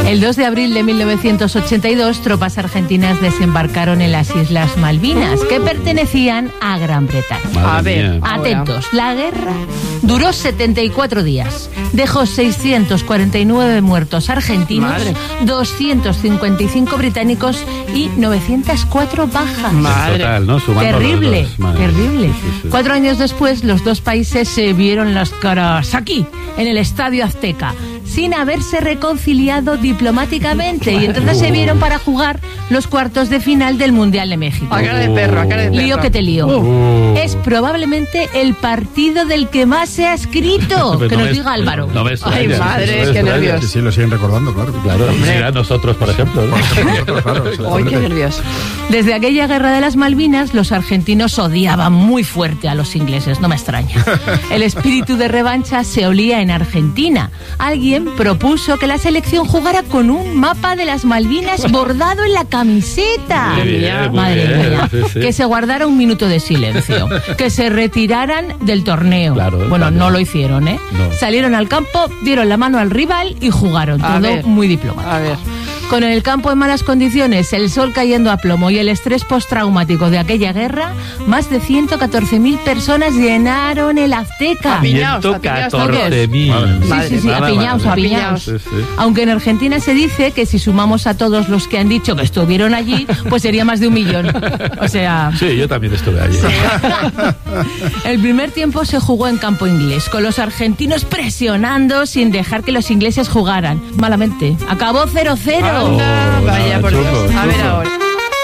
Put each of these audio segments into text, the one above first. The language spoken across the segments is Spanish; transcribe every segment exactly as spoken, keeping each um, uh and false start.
El dos de abril de mil novecientos ochenta y dos, tropas argentinas desembarcaron en las Islas Malvinas, que pertenecían a Gran Bretaña. A ver, atentos, la guerra duró setenta y cuatro días. Dejó seiscientos cuarenta y nueve muertos argentinos, Madre. doscientos cincuenta y cinco británicos y novecientas cuatro bajas. Madre. Total, ¿no? Sumando Terrible, los dos, madre. terrible. Sí, sí, sí. Cuatro años después, los dos países se vieron las caras aquí, en el Estadio Azteca, sin haberse reconciliado diplomáticamente. Y entonces se vieron para jugar los cuartos de final del Mundial de México. A cara de perro, a cara de perro. Lío que te lío. Uh. Es probablemente el partido del que más se ha escrito. Pero Que no nos me- diga Álvaro. No me extraña, Ay, madre, no me qué extraña. nervios. Sí, sí, lo siguen recordando, claro. Claro, será nosotros, por ejemplo, ¿no? Nosotros, claro, Ay, qué exactamente. nervios. Desde aquella guerra de las Malvinas, los argentinos odiaban muy fuerte a los ingleses, no me extraña. El espíritu de revancha se olía en Argentina. Alguien propuso que la selección jugara con un mapa de las Malvinas bordado en la camiseta. Muy bien, muy Madre bien, mía. sí, sí. Que se guardara un minuto de silencio. Que se retiraran del torneo. Claro, bueno, también. no lo hicieron, ¿eh? No. Salieron al campo, dieron la mano al rival y jugaron. A Todo ver. muy diplomático. A ver. Con el campo en malas condiciones, el sol cayendo a plomo y el estrés postraumático de aquella guerra, más de ciento catorce mil personas llenaron el Azteca. Apiñaos, ciento apiñaos, catorce mil. Madre Sí, sí, sí, Nada apiñaos, más. apiñaos. Sí, sí. Aunque en Argentina se dice que si sumamos a todos los que han dicho que estuvieron allí, pues sería más de un millón. O sea, Sí, yo también estuve allí. el primer tiempo se jugó en campo inglés, con los argentinos presionando sin dejar que los ingleses jugaran. Malamente. Acabó cero cero. Anda, vaya, por chungo, Dios. A ver chungo. ahora.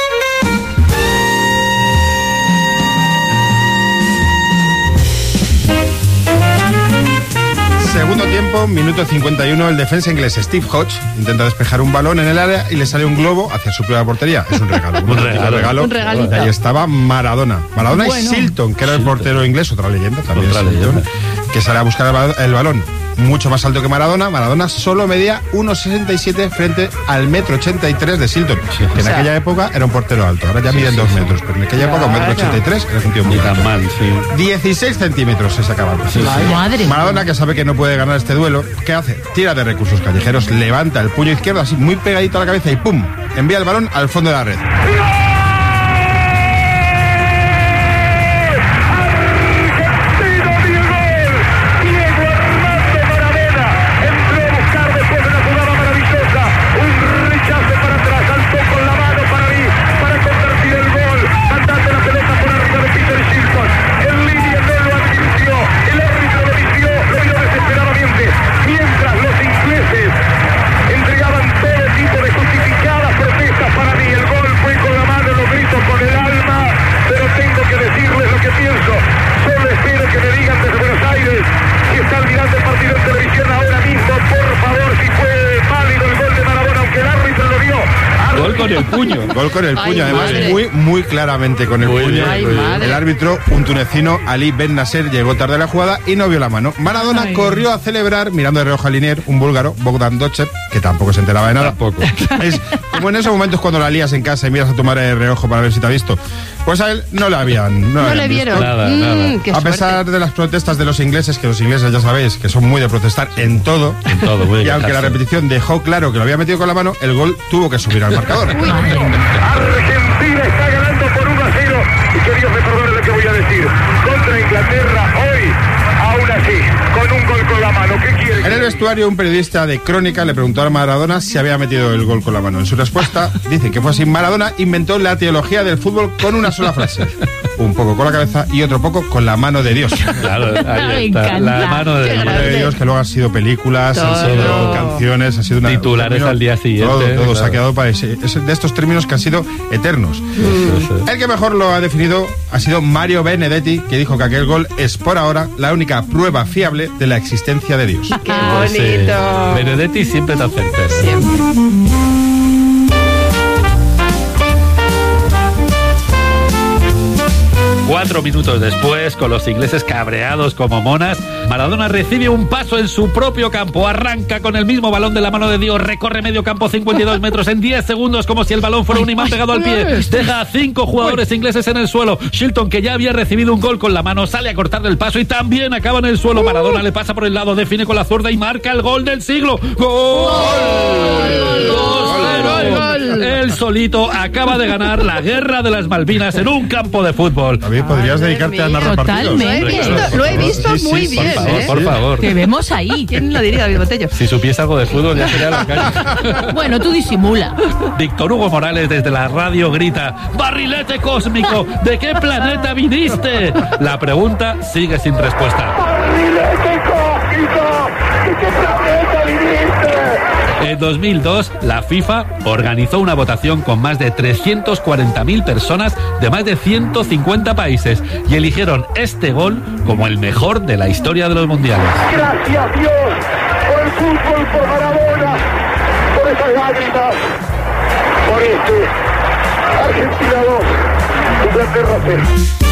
Segundo tiempo, minuto cincuenta y uno, el defensa inglés Steve Hodge intenta despejar un balón en el área y le sale un globo hacia su propia portería. Es un regalo. Un regalo. Un regalito. Y ahí estaba Maradona. Maradona Bueno. y Silton, que era el portero inglés, otra leyenda también. Otra Silton, leyenda. que sale a buscar el ba- el balón. Mucho más alto que Maradona. Maradona solo medía uno sesenta y siete frente al metro ochenta y tres de Silton. Que en O sea, aquella época era un portero alto. Ahora ya miden dos metros. Pero en aquella época un metro Claro. ochenta y tres era un tío muy Ni tan alto. mal, sí. dieciséis centímetros se sacaba. Madre. Maradona, que sabe que no puede ganar este duelo, ¿qué hace? Tira de recursos callejeros, levanta el puño izquierdo así muy pegadito a la cabeza y ¡pum! Envía el balón al fondo de la red. Gol con el puño. Gol con el Ay, puño, además madre. muy muy claramente con el Muy puño. bien, Ay, muy bien. madre. El árbitro, un tunecino, Ali Ben Nasser, llegó tarde a la jugada y no vio la mano. Maradona Ay. corrió a celebrar mirando de reojo a Linier, un búlgaro, Bogdan Dochev, que tampoco se enteraba de nada. Tampoco. Es como en esos momentos cuando la lías en casa y miras a tu madre de reojo para ver si te ha visto. Pues a él no le habían. No, No habían le visto. vieron. Nada, Mm, nada. qué A pesar suerte. de las protestas de los ingleses, que los ingleses ya sabéis que son muy de protestar en todo, En todo, muy y aunque la quejarse. repetición dejó claro que lo había metido con la mano, el gol tuvo que subir al marcador. Argentina está ganando por uno a cero y que Dios me perdone lo que voy a decir. Contra Inglaterra hoy, aún así, con un gol con la mano. ¿Qué quiere? En el vestuario, un periodista de Crónica le preguntó a Maradona si había metido el gol con la mano. En su respuesta, dice que fue así. Maradona inventó la teología del fútbol con una sola frase. Un poco con la cabeza y otro poco con la mano de Dios. Claro, Me ahí está. encanta. La mano de Qué La mano de Dios, que luego han sido películas, han Todo. sido canciones, ha sido una... Titulares un término- al día siguiente, Todo, todo claro. se ha quedado para ese, es de estos términos que han sido eternos. Sí, sí. El que mejor lo ha definido ha sido Mario Benedetti, que dijo que aquel gol es por ahora la única prueba fiable de la existencia de Dios. Qué Pues, eh, bonito. Benedetti siempre tan certero. Siempre. Cuatro minutos después, con los ingleses cabreados como monas, Maradona recibe un paso en su propio campo, arranca con el mismo balón de la mano de Dios, recorre medio campo cincuenta y dos metros en diez segundos como si el balón fuera un imán pegado al pie, deja a cinco jugadores ingleses en el suelo. Shilton, que ya había recibido un gol con la mano, sale a cortarle el paso y también acaba en el suelo. Maradona le pasa por el lado, define con la zurda y marca el gol del siglo. ¡Gol! Él solito acaba de ganar la guerra de las Malvinas en un campo de fútbol. También podrías Madre dedicarte mía. a narrar partidos. Totalmente. Lo he visto, lo he visto Sí, sí, muy sí, bien, Por favor, ¿eh? por favor. Te vemos ahí. ¿Quién lo diría, David Botello? Si supiese algo de fútbol ya sería la calle. Bueno, tú disimula. Víctor Hugo Morales desde la radio grita: ¡Barrilete cósmico! ¿De qué planeta viniste? La pregunta sigue sin respuesta. ¡Barrilete cósmico! ¿De qué planeta viniste? En dos mil dos, la FIFA organizó una votación con más de trescientas cuarenta mil personas de más de ciento cincuenta países y eligieron este gol como el mejor de la historia de los mundiales. Gracias, Dios, por el fútbol, por Maradona, por esas lágrimas, por este Argentina dos, Inglaterra cero.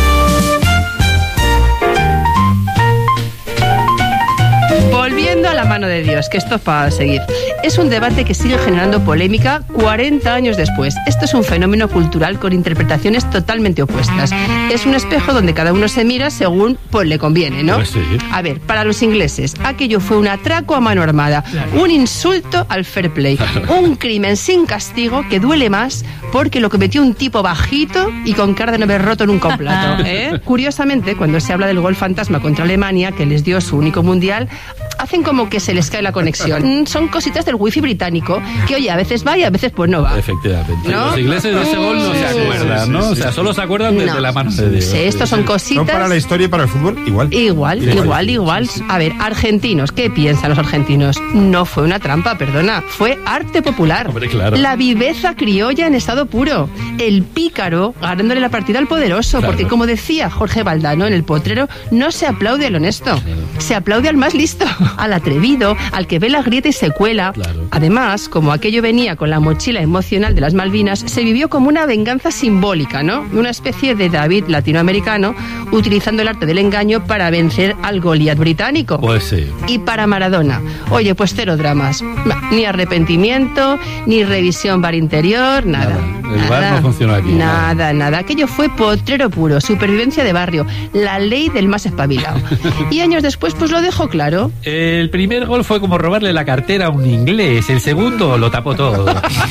Volviendo a la mano de Dios, que esto es para seguir. Es un debate que sigue generando polémica cuarenta años después. Esto es un fenómeno cultural con interpretaciones totalmente opuestas. Es un espejo donde cada uno se mira según pues le conviene, ¿no? Pues sí. A ver, para los ingleses, aquello fue un atraco a mano armada, un insulto al fair play, un crimen sin castigo que duele más porque lo cometió un tipo bajito y con cara de no haber roto nunca un plato, ¿eh? Curiosamente, cuando se habla del gol fantasma contra Alemania, que les dio su único mundial, hacen como que se les cae la conexión. Son cositas del wifi británico que, oye, a veces va y a veces pues no va. Efectivamente. ¿No? Los ingleses de ese gol no se Sí, acuerdan, sí, ¿no? sí, O sea, sí. solo se acuerdan de, No. de la mano de Dios. Sí, estos son No cositas. para la historia y para el fútbol, igual. Igual, Igual. igual, igual. A ver, argentinos, ¿qué piensan los argentinos? No fue una trampa, perdona, fue arte popular. Hombre, claro. La viveza criolla en estado puro. El pícaro ganándole la partida al poderoso, Claro. porque como decía Jorge Valdano en El Potrero, no se aplaude al honesto, se aplaude al más listo, al atrevido, al que ve la grieta y se cuela. Claro. Además, como aquello venía con la mochila emocional de las Malvinas, se vivió como una venganza simbólica, ¿no? Una especie de David latinoamericano utilizando el arte del engaño para vencer al Goliat británico. Pues sí. Y para Maradona, oye, pues cero dramas. Ni arrepentimiento, ni revisión bar interior, nada. Nada. El bar no funcionó aquí. Nada, nada. Aquello fue potrero puro, supervivencia de barrio, la ley del más espabilado. Y años después, pues lo dejó claro. El primer gol fue como robarle la cartera a un inglés. El segundo lo tapó todo.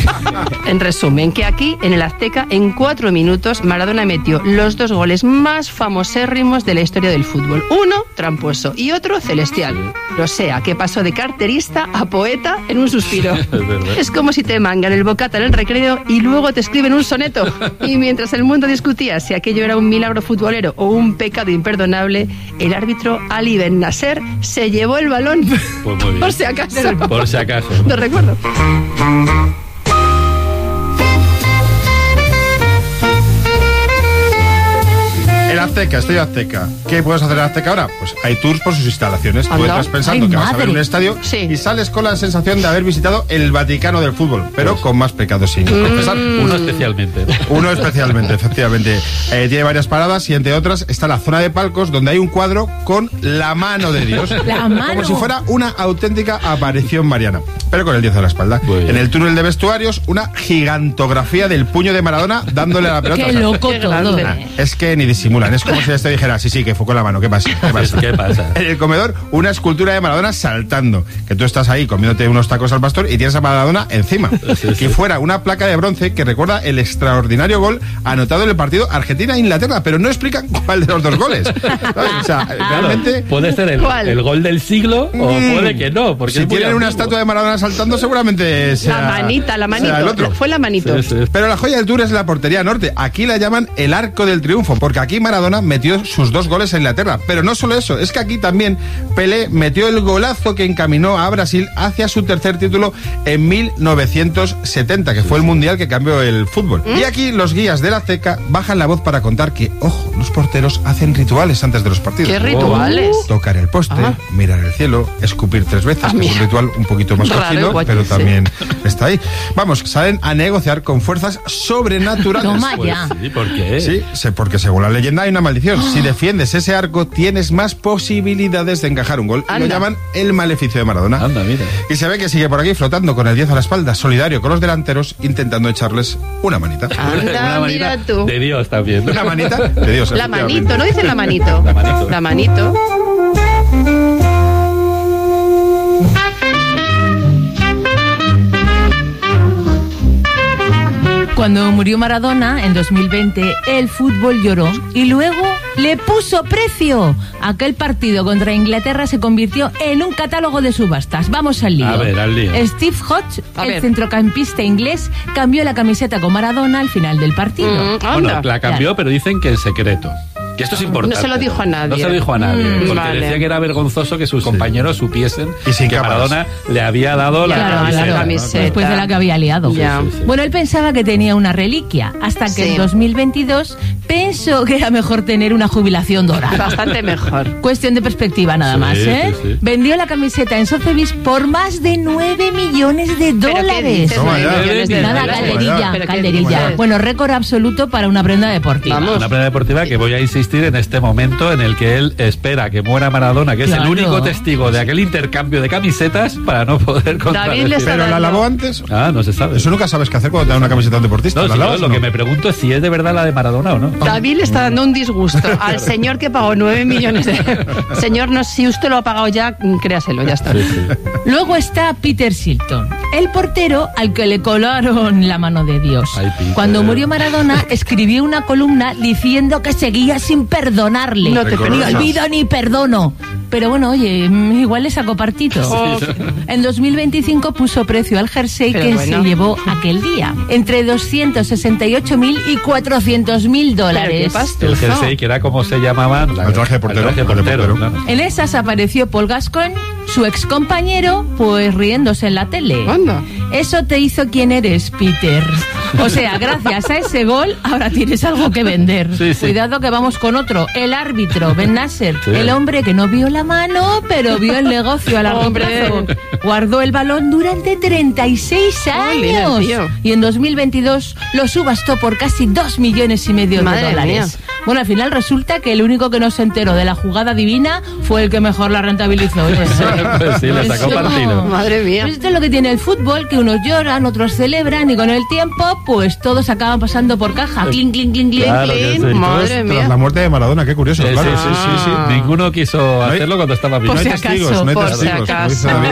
En resumen, que aquí, en el Azteca, en cuatro minutos, Maradona metió los dos goles más famosérrimos de la historia del fútbol. Uno, tramposo, y otro, celestial. O sea, que pasó de carterista a poeta en un suspiro. Es verdad. Es como si te mangan el bocata en el recreo y luego te escriben un soneto. Y mientras el mundo discutía si aquello era un milagro futbolero o un pecado imperdonable, el árbitro Ali Ben Nasser se llevó el balón. Pues muy bien. Por si acaso. Por si acaso. No recuerdo. El Azteca, Estadio Azteca. ¿Qué puedes hacer en el Azteca ahora? Pues hay tours por sus instalaciones. Tú Anda. entras pensando Ay, que vas a ver madre. un estadio Sí. y sales con la sensación de haber visitado el Vaticano del fútbol, pero con más pecados sin confesar. Uno especialmente. Uno especialmente, efectivamente. Eh, tiene varias paradas y entre otras está la zona de palcos donde hay un cuadro con la mano de Dios. La mano. Como si fuera una auténtica aparición mariana, pero con el Dios a la espalda. Muy bien. En el túnel de vestuarios, una gigantografía del puño de Maradona dándole a la pelota. Qué O sea, loco Qué todo. grande. Ah, es que ni disimulan, es como si esto dijera, sí, sí, que fue con la mano, ¿qué pasa? ¿Qué pasa? ¿Qué pasa? En el comedor, una escultura de Maradona saltando, que tú estás ahí comiéndote unos tacos al pastor y tienes a Maradona encima. Sí, sí. Y fuera una placa de bronce que recuerda el extraordinario gol anotado en el partido Argentina-Inglaterra, pero no explican cuál de los dos goles. ¿Sabes? O sea, realmente... Claro, puede ser el, ¿Cuál? el gol del siglo o Mm. puede que no. Porque si es muy tienen una ambiguo. estatua de Maradona saltando, seguramente sea... La manita, la manito. sea el otro. La- fue la manito. Sí, sí. Pero la joya del tour es la portería norte. Aquí la llaman el Arco del Triunfo, porque aquí Maradona metió sus dos goles en Inglaterra. Pero no solo eso, es que aquí también Pelé metió el golazo que encaminó a Brasil hacia su tercer título en mil novecientos setenta, que fue el mundial que cambió el fútbol. Y aquí los guías de la Azteca bajan la voz para contar que, ojo, los porteros hacen rituales antes de los partidos. ¿Qué rituales? Tocar el poste, Ah. mirar el cielo, escupir tres veces, Ah, que es un mira. ritual un poquito más Raro, cochino, guay, pero sí. también está ahí. Vamos, salen a negociar con fuerzas sobrenaturales. Toma Pues ya. sí, ¿por qué? Sí, sé- porque según la leyenda hay una maldición. Si defiendes ese arco, tienes más posibilidades de encajar un gol. Y lo Anda. llaman el maleficio de Maradona. Anda, mira. Y se ve que sigue por aquí flotando con el diez a la espalda, solidario con los delanteros, intentando echarles una manita. Anda, Una mira manita tú. de Dios también. Una manita de Dios. La efectivamente. manito, ¿no dicen la manito? La manito. La manito. Cuando murió Maradona en dos mil veinte, el fútbol lloró y luego le puso precio. Aquel partido contra Inglaterra se convirtió en un catálogo de subastas. Vamos al lío. A ver, al lío. Steve Hodge, A el ver. centrocampista inglés, cambió la camiseta con Maradona al final del partido. Mm, Bueno, anda. la cambió, pero dicen que en secreto. Que esto es importante. No se lo dijo a nadie. No se lo dijo a nadie. Mm, porque vale. decía que era vergonzoso que sus compañeros supiesen Y sin que cámaras. Maradona le había dado la Claro, camiseta. la ¿no? camiseta. Después de la que había liado. Ya. Sí, sí, sí. Bueno, él pensaba que tenía una reliquia, hasta que Sí. en dos mil veintidós pensó que era mejor tener una jubilación dorada. Bastante mejor. Cuestión de perspectiva nada Sí, más, ¿eh? sí, sí. Vendió la camiseta en Sotheby's por más de nueve millones de ¿Pero qué dólares. dices? Toma nueve ya. millones de Nada, dólares? calderilla, ¿Pero qué calderilla. dices? Bueno, récord absoluto para una prenda deportiva. Vamos. Una prenda deportiva que voy a insistir en este momento en el que él espera que muera Maradona, que es Claro. el único testigo de aquel intercambio de camisetas para no poder contradecir. le está Pero la dando- lavó antes. Ah, no se sabe. Eso nunca sabes qué hacer cuando te da una camiseta a un deportista. No, ¿La si yo lavas lo o no? que me pregunto es si es de verdad la de Maradona o no. David le está dando un disgusto al señor que pagó nueve millones de... Señor, no, si usted lo ha pagado ya, créaselo, ya está. Sí, sí. Luego está Peter Shilton, el portero al que le colaron la mano de Dios. Ay, Peter. Cuando murió Maradona, escribió una columna diciendo que seguía sin perdonarle. No te ni perdonas. olvido ni perdono. Pero bueno, oye, mm, igual le sacó partito. Oh. En dos mil veinticinco puso precio al jersey Pero que bueno. se llevó aquel día. Entre doscientos sesenta y ocho mil y cuatrocientos mil dólares. qué pasto. El jersey, que era como se llamaban. la- El traje de portero. El traje de El de portero, portero. claro. En esas apareció Paul Gascoigne, su ex compañero, pues riéndose en la tele. Anda. Eso te hizo quien eres, Peter. O sea, gracias a ese gol, ahora tienes algo que vender. Sí, sí. Cuidado que vamos con otro. El árbitro, Ben Nasser. Sí. El hombre que no vio la mano, pero vio el negocio a largo Hombre. plazo. Guardó el balón durante treinta y seis Jolín, años. tío. Y en dos mil veintidós lo subastó por casi dos millones y medio Madre de dólares. mía. Bueno, al final resulta que el único que no se enteró de la jugada divina fue el que mejor la rentabilizó. Pues, Pues sí, le sacó eso. partido. Madre mía. Pues esto es lo que tiene el fútbol, que unos lloran, otros celebran y con el tiempo, pues todos acaban pasando por caja. Clink, clink, clink, clink. Claro que Clean, sí. madre Tras mía. la muerte de Maradona, qué curioso, Sí, claro. sí, sí, sí, sí. Ninguno quiso hay- hacerlo cuando estaba vivo. Por No hay si testigos, acaso, no hay por si testigos, como dice acaso. David.